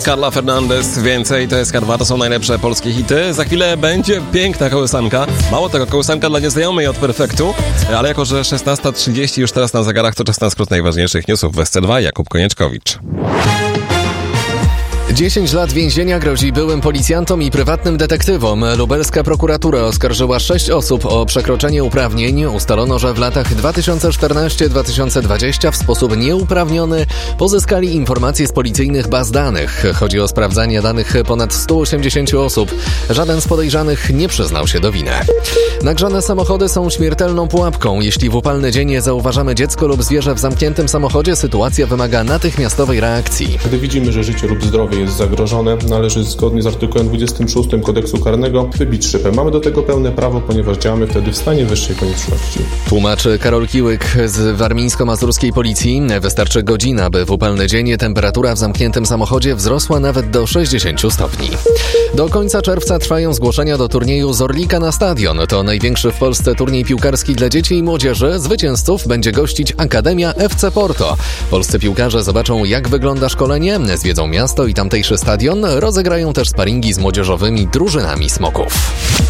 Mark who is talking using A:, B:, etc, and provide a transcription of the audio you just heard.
A: Carla Fernandez, Więcej, to jest K2, to są najlepsze polskie hity. Za chwilę będzie piękna kołysanka. Mało tego, kołysanka dla nieznajomej od Perfektu, ale jako, że 16:30 już teraz na zegarach, to czas na skrót najważniejszych newsów w SC2. Jakub Konieczkowicz.
B: 10 lat więzienia grozi byłym policjantom i prywatnym detektywom. Lubelska prokuratura oskarżyła 6 osób o przekroczenie uprawnień. Ustalono, że w latach 2014-2020 w sposób nieuprawniony pozyskali informacje z policyjnych baz danych. Chodzi o sprawdzanie danych ponad 180 osób. Żaden z podejrzanych nie przyznał się do winy. Nagrzane samochody są śmiertelną pułapką. Jeśli w upalny dzień nie zauważamy dziecko lub zwierzę w zamkniętym samochodzie, sytuacja wymaga natychmiastowej reakcji.
C: Gdy widzimy, że życie lub zdrowie jest zagrożone, należy zgodnie z artykułem 26 Kodeksu Karnego wybić szybę. Mamy do tego pełne prawo, ponieważ działamy wtedy w stanie wyższej konieczności.
B: Tłumaczy Karol Kiłyk z warmińsko-mazurskiej policji. Wystarczy godzina, by w upalny dzień temperatura w zamkniętym samochodzie wzrosła nawet do 60 stopni. Do końca czerwca trwają zgłoszenia do turnieju z Orlika na stadion. To największy w Polsce turniej piłkarski dla dzieci i młodzieży. Zwycięzców będzie gościć Akademia FC Porto. Polscy piłkarze zobaczą, jak wygląda szkolenie, zwiedzą miasto i tamtejszy stadion, rozegrają też sparingi z młodzieżowymi drużynami Smoków.